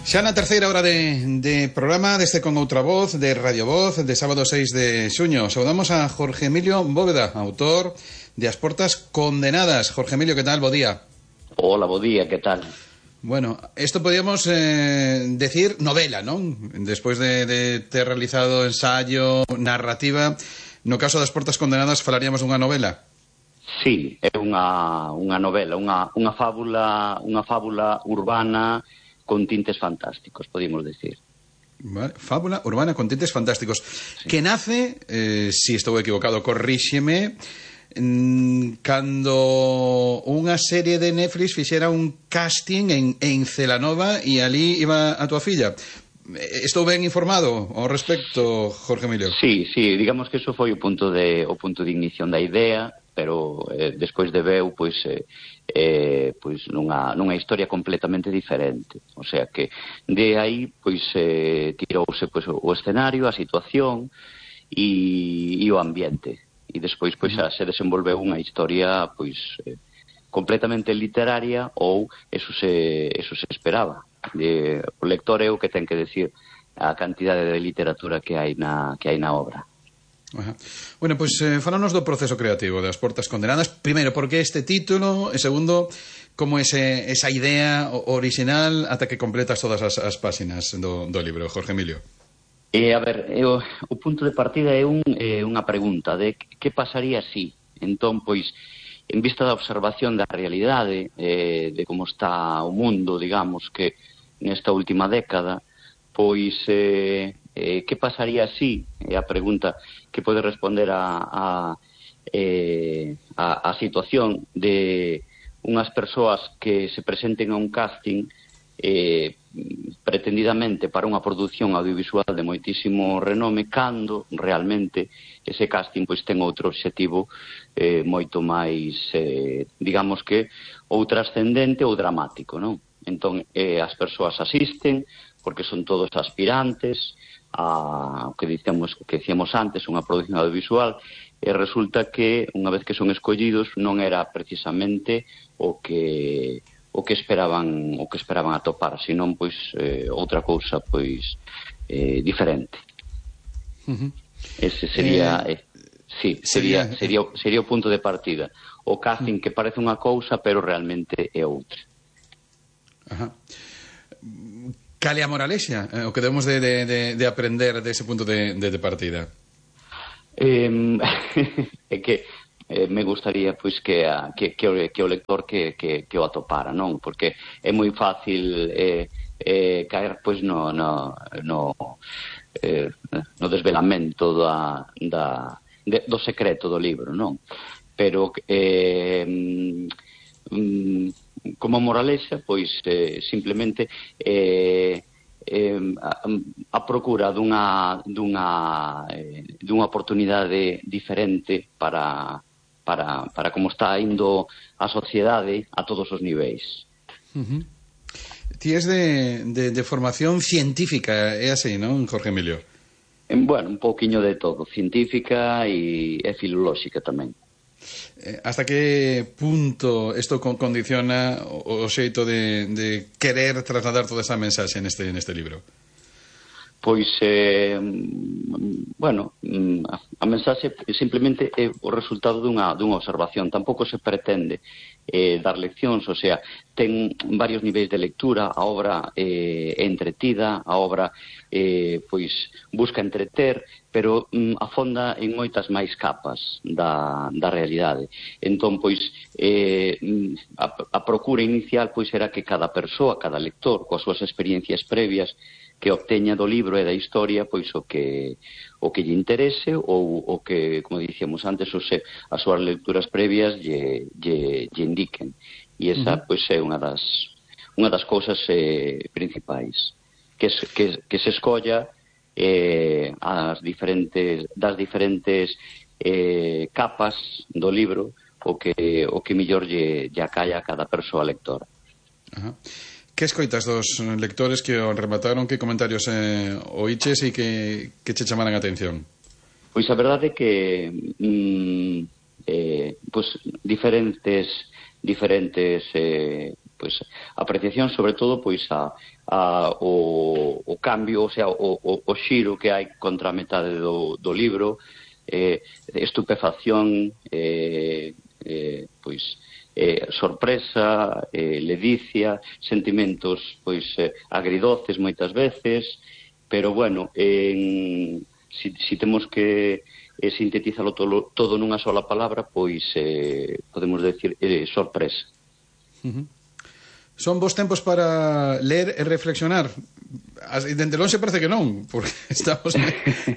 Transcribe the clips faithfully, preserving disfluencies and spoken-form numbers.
Xa na terceira hora de, de programa deste Con Outra Voz, de Radio Voz, de sábado seis de xuño. Saudamos a Jorge Emilio Bóveda, autor de As portas condenadas. Jorge Emilio, que tal? Bo día. Hola, bo día, que tal? Bueno, esto podríamos eh, decir novela, ¿no? Despois de, de ter realizado ensayo, narrativa, no caso das portas condenadas falaríamos dunha novela? Sí, é unha, unha novela, unha, unha fábula, unha fábula urbana con tintes fantásticos, podemos decir. Vale. Fábula urbana con tintes fantásticos, sí. Que nace, eh, si estou equivocado, corríxeme, cando unha serie de Netflix fixera un casting en, en Celanova e ali iba a tua filla. Estou ben informado ao respecto, Jorge Emilio? Sí, sí, digamos que eso foi o punto de, o punto de ignición da idea, pero eh, despois de veu, pois, eh, eh, pois nunha, nunha historia completamente diferente. O sea que de aí, pois, eh, tirouse pois, o escenario, a situación e, e o ambiente. E despois, pois, xa se desenvolveu unha historia, pois, eh, completamente literaria, ou eso se, eso se esperaba. De, o lector é o que ten que decir a cantidade de literatura que hai na, que hai na obra. Ajá. Bueno, pois pues, eh, falanos do proceso creativo das portas condenadas. Primeiro, por que este título? E segundo, como ese, esa idea original ata que completas todas as, as páxinas do, do libro, Jorge Emilio? Eh, a ver, eh, o, o punto de partida é un, eh, unha pregunta de que pasaría si, entón, pois, en vista da observación da realidade, eh, de como está o mundo, digamos, que nesta última década, pois, eh, eh, que pasaría si, é a pregunta que pode responder a, a, eh, a, a situación de unhas persoas que se presenten a un casting eh, pretendidamente para unha produción audiovisual de moitísimo renome, cando realmente ese casting pois ten outro obxectivo eh, moito máis, eh, digamos que, ou trascendente ou dramático, non? Entón, eh, as persoas asisten porque son todos aspirantes a o que dicemos, que dicíamos antes, unha produción audiovisual, e resulta que unha vez que son escollidos non era precisamente o que o que esperaban o que esperaban atopar, senón pois eh, outra cousa pois eh, diferente. Uh-huh. Ese sería eh, eh, sí, sería sería sería o punto de partida. O casting que parece unha cousa, pero realmente é outra. Ajá. Cal é a moralexa? Eh, o que debemos de, de, de, de aprender dese punto de, de, de partida? Eh, é que eh, me gustaría pois que, a, que, que, o, que o lector que, que, que o atopara, non? Porque é moi fácil eh, eh, caer pois no, no, no, eh, no desvelamento da, da, de, do secreto do libro, non? Pero eh, mm, como moralexa, pois eh, simplemente eh, eh, a, a procura dunha dunha eh, dunha oportunidade diferente para para para como está indo a sociedade a todos os niveis. Uh-huh. Ti es de, de, de formación científica, é así, non, Jorge Emilio? Bueno, un pouquiño de todo, científica e, e filolóxica tamén. Eh, hasta que punto isto condiciona o, o xeito de, de querer trasladar toda esa mensaxe neste, neste libro? Pois, eh, bueno, a, a mensaxe simplemente é o resultado dunha, dunha observación. Tampouco se pretende eh, dar leccións, o sea, ten varios niveis de lectura, a obra eh, é entretida, a obra eh, pois busca entreter, pero mm, afonda en moitas máis capas da, da realidade. Entón, pois, eh, a, a procura inicial pois era que cada persoa, cada lector, coas súas experiencias previas, que obteña do libro e da historia pois o que o que lle interese ou o que, como dicíamos antes, o se, as súas lecturas previas lle, lle, lle indiquen. E esa, uh-huh. pois, é unha das unha das cousas eh, principais. Que, que, que se escolla eh, as diferentes, das diferentes eh, capas do libro o que, o que mellor lle, lle acalla a cada persoa lectora. Ajá. Que escoitas dos lectores que o remataron? Que comentarios eh, oíches e que, que che chamaran a atención? Pois a verdade é que mm, eh, pois diferentes diferentes eh, pois apreciación sobre todo pois a, a o, o cambio, o sea, o, o, o xiro que hai contra a metade do, do libro, eh, estupefacción, eh, eh, pois eh, sorpresa, eh, ledicia, sentimentos pois eh, agridoces moitas veces, pero bueno, en, si, si temos que eh, sintetizalo todo, todo nunha sola palabra, pois eh, podemos decir eh, sorpresa. Uh-huh. Son bons tempos para ler e reflexionar? Dende lonxe parece que non, porque estamos en,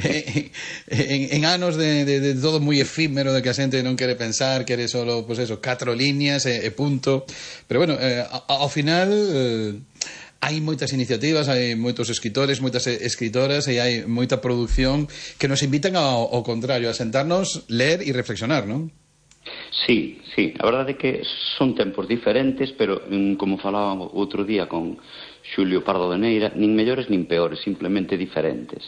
en, en anos de, de, de todo moi efímero, de que a xente non quere pensar, quere solo, pues eso, catro líneas e, e punto. Pero bueno, eh, ao final eh, hai moitas iniciativas, hai moitos escritores, moitas escritoras, e hai moita produción que nos invitan ao, ao contrario, a sentarnos, ler e reflexionar, non? Sí, sí, a verdade é que son tempos diferentes, pero como falaba outro día con Xulio Pardo de Neira, nin mellores nin peores, simplemente diferentes.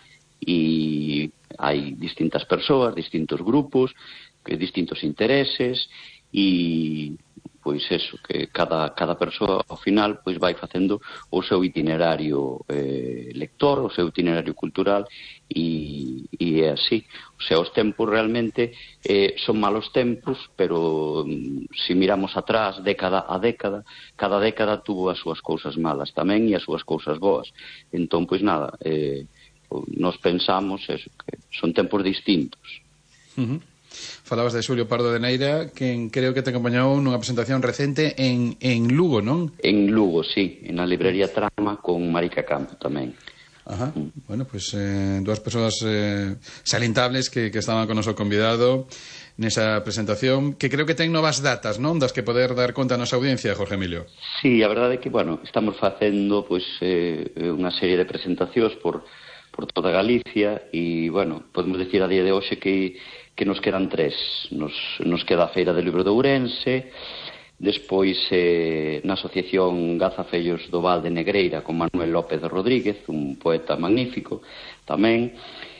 E hai distintas persoas, distintos grupos, distintos intereses, e pois eso, que cada, cada persoa ao final pois vai facendo o seu itinerario eh, lector, o seu itinerario cultural, e, e é así. O sea, os tempos realmente eh, son malos tempos, pero mm, se miramos atrás, década a década, cada década tuvo as súas cousas malas tamén e as súas cousas boas. Entón, pois nada, eh, nos pensamos eso, que son tempos distintos. Uh-huh. Falabas de Xulio Pardo de Neira, que creo que te acompañou nunha presentación recente en, en Lugo, non? En Lugo, sí, na librería Trama con Marica Campo tamén. Ajá, mm. Bueno, pues eh, dúas persoas eh, salientables que, que estaban con o noso convidado nesa presentación, que creo que ten novas datas, non? Das que poder dar conta a nosa audiencia, Jorge Emilio. Sí, a verdade é que, bueno, estamos facendo pues, eh, unha serie de presentacións por, por toda Galicia e, bueno, podemos decir a día de hoxe que que nos quedan tres. Nos, nos queda a Feira do Libro de Ourense, despois eh, na Asociación Gazafellos do Val de Negreira con Manuel López Rodríguez, un poeta magnífico tamén,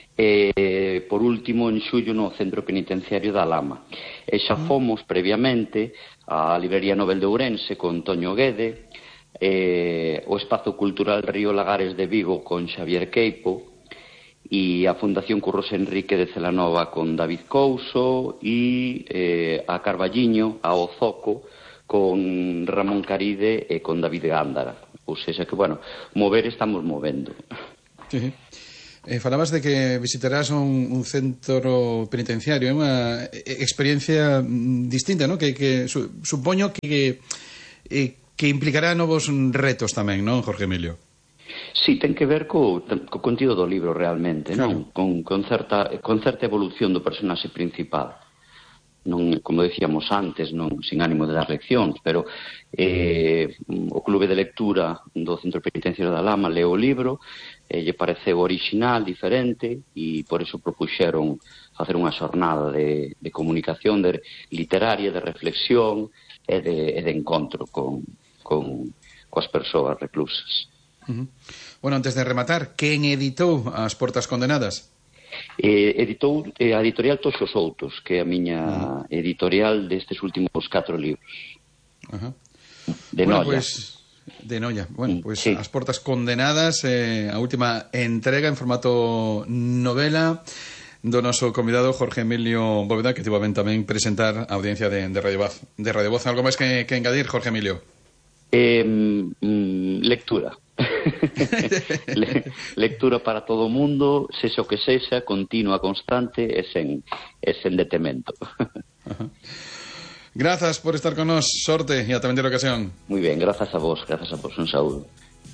e por último en xullo no Centro Penitenciario da Lama. E xa fomos previamente á Librería Nobel de Ourense con Toño Guede, eh, o Espazo Cultural Río Lagares de Vigo con Xavier Queipo, e a Fundación Curros Enrique de Celanova con David Couso e eh, a Carballiño, a Ozoco con Ramón Caride e con David Gándara. Ou seja que, bueno, mover estamos movendo. Sí. Eh, falabas de que visitarás un, un centro penitenciario, é unha experiencia distinta, ¿no? Que, que su, supoño que, eh, que implicará novos retos tamén, non, Jorge Emilio? Sí, ten que ver co, co contido do libro realmente, claro. Non? Con, con, certa, con certa evolución do personaxe principal. Non, como decíamos antes, non sin ánimo de dar leccións, pero eh, o clube de lectura do Centro Penitenciario da Lama leu o libro, eh, lle pareceu original, diferente, e por iso propuxeron facer unha xornada de, de comunicación de, literaria, de reflexión e de, e de encontro con, con, coas persoas reclusas. Uh-huh. Bueno, antes de rematar, quen editou As Portas Condenadas? Eh, editou eh, a editorial Toxos Outos, que é a miña uh-huh. editorial destes últimos catro libros. Uh-huh. De bueno, Noia. Pues, de Noia. Bueno, pues sí. As Portas Condenadas, eh, a última entrega en formato novela do noso convidado Jorge Emilio Bóveda, que tivo a ben tamén presentar a audiencia de, de Radio Voz. De Radio Voz, algo máis que, que engadir, Jorge Emilio? Eh, mm, lectura. Le, lectura para todo o mundo, sexa o que sexa, continua, constante e sen, e sen detemento. Grazas por estar con nos, sorte e ata vender ocasión. Muy ben, grazas a vos, grazas a vos, un saúdo.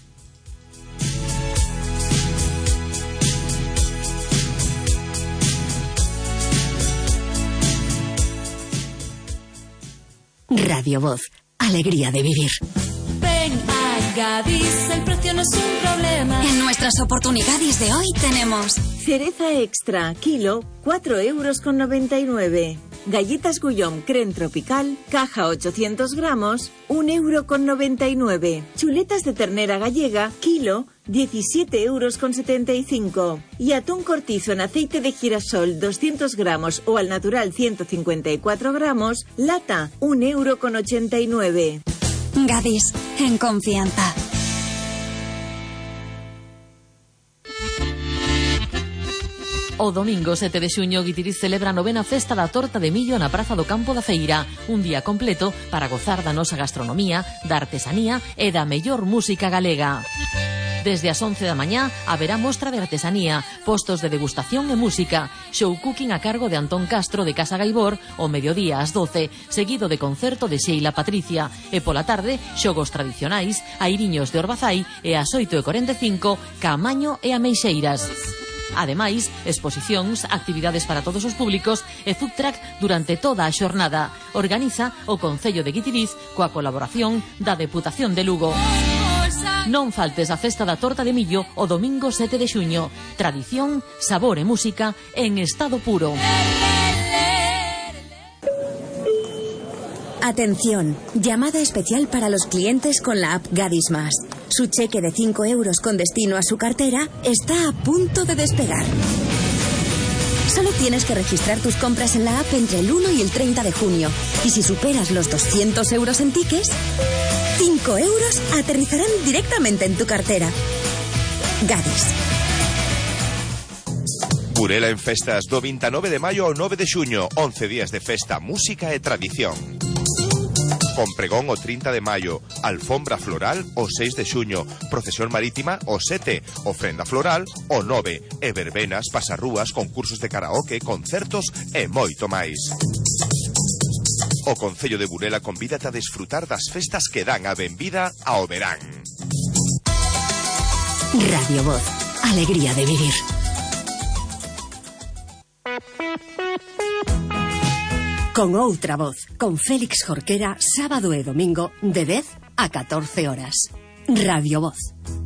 Radio Voz, alegría de vivir. Ven a Gadis, el precio no es un problema. En nuestras oportunidades de hoy tenemos cereza extra, kilo, cuatro euros con noventa y nueve. Galletas Guillaume Creme Tropical, caja ochocientos gramos, un euro con noventa y nueve. Chuletas de ternera gallega, kilo, diecisiete euros con setenta y cinco. Y atún cortizo en aceite de girasol, doscientos gramos o al natural ciento cincuenta y cuatro gramos, lata, un euro con ochenta y nueve. Gadis, en confianza. O domingo sete de xuño Guitiriz celebra a novena festa da torta de millo na Praza do Campo da Feira, un día completo para gozar da nosa gastronomía, da artesanía e da mellor música galega. Desde as once da mañá haberá mostra de artesanía, postos de degustación e música, show cooking a cargo de Antón Castro de Casa Gaibor, o mediodía ás doce, seguido de concerto de Sheila Patricia, e pola tarde, xogos tradicionais, airiños de Orbazai e ás oito e corenta e cinco, Caamaño e Ameixeiras. Ademais, exposicións, actividades para todos os públicos e food truck durante toda a xornada. Organiza o Concello de Guitiriz coa colaboración da Deputación de Lugo. Non faltes a festa da torta de millo o domingo sete de xuño. Tradición, sabor e música en estado puro. Atención, llamada especial para los clientes con la app Gadis Más. Su cheque de cinco euros con destino a su cartera está a punto de despegar. Solo tienes que registrar tus compras en la app entre el uno y el treinta de junio. Y si superas los doscientos euros en tickets, cinco euros aterrizarán directamente en tu cartera. Gadis. Burela en festas do veintinueve de maio ao nove de xuño, once días de festa, música e tradición. Con pregón o trinta de maio, alfombra floral o seis de xuño, procesión marítima o sete, ofrenda floral o nove, e verbenas, pasarrúas, concursos de karaoke, concertos e moito máis. O Concello de Burela convídate a desfrutar das festas que dan a benvida ao verán. Radio Voz, alegría de vivir. Con outra voz, con Félix Jorquera, sábado e domingo, de dez a catorce horas. Radio Voz.